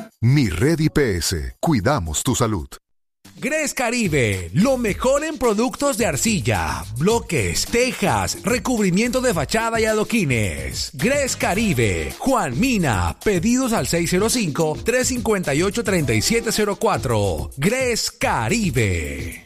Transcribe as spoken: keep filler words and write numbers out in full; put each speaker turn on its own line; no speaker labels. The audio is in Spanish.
Mi Red I P S. Cuidamos tu salud.
Gres Caribe, lo mejor en productos de arcilla, bloques, tejas, recubrimiento de fachada y adoquines. Gres Caribe, Juan Mina, pedidos al seis cero cinco, tres cinco ocho, tres siete cero cuatro. Gres Caribe.